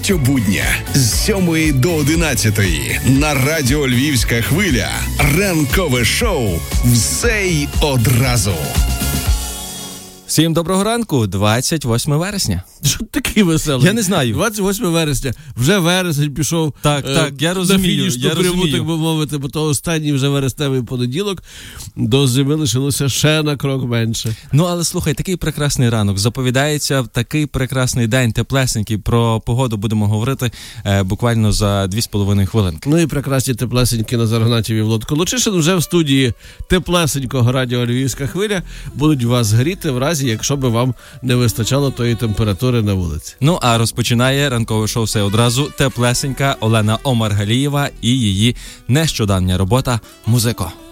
Щобудня з 7 до 11 на радіо «Львівська хвиля». Ранкове шоу «Все й одразу». Всім доброго ранку, 28 вересня. Що такий веселий? Я не знаю. 28 вересня. Вже вересень пішов. Так, я розумію. На фінішну пряму, так би мовити, бо то останній вже вересневий понеділок. До зими лишилося ще на крок менше. Ну, але слухай, такий прекрасний ранок. Заповідається такий прекрасний день, теплесенький. Про погоду будемо говорити буквально за 2,5 хвилинки. Ну і прекрасні теплесенькі Назар Гнатів і Володко Лучишин вже в студії теплесенького радіо «Львівська хвиля» будуть вас гріти в разі, якщо би вам не вистачало тої температури на вулиці. Ну, а розпочинає ранкове шоу «Все одразу» теплесенька Олена Омаргалієва і її нещодавня робота «Музико».